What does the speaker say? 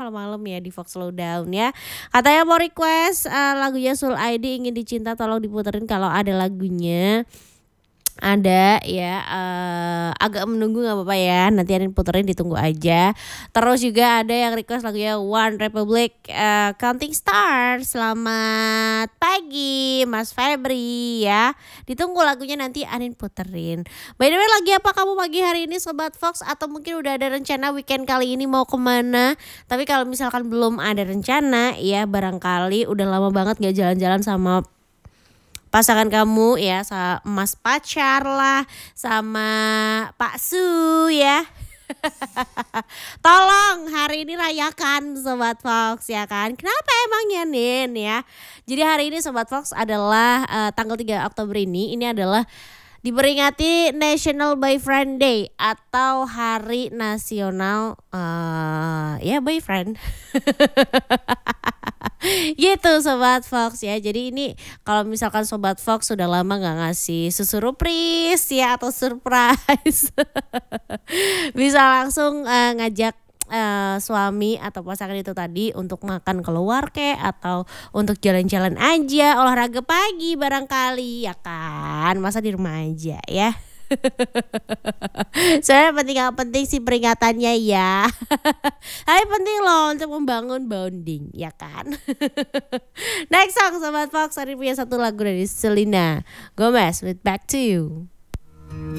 malam-malam ya di Fox Slowdown ya. Katanya mau request lagunya Sul ID Ingin Dicinta, tolong diputerin kalau ada lagunya. Ada ya, agak menunggu nggak apa-apa ya, nanti Anin puterin, ditunggu aja. Terus juga ada yang request lagunya One Republic, Counting Stars. Selamat pagi Mas Febri ya, ditunggu lagunya, nanti Anin puterin. By the way, lagi apa kamu pagi hari ini Sobat Fox? Atau mungkin udah ada rencana weekend kali ini mau kemana? Tapi kalau misalkan belum ada rencana ya, barangkali udah lama banget gak jalan-jalan sama pasangan kamu ya, sama mas pacar lah, sama Pak Su ya. Tolong hari ini rayakan Sobat Fox ya kan. Kenapa emangnya Nin ya? Jadi hari ini Sobat Fox adalah tanggal 3 Oktober ini adalah diperingati National Boyfriend Day atau Hari Nasional ya boyfriend. Gitu Sobat Fox ya. Jadi ini kalau misalkan Sobat Fox sudah lama gak ngasih surprise ya atau surprise bisa langsung ngajak suami atau pasangan itu tadi untuk makan keluar atau untuk jalan-jalan aja, olahraga pagi barangkali ya kan, masa di rumah aja ya. Soalnya penting sih peringatannya ya. Tapi penting loh untuk membangun bonding ya kan. Next song Sobat Fox, hari punya satu lagu dari Selena Gomez with Back to You.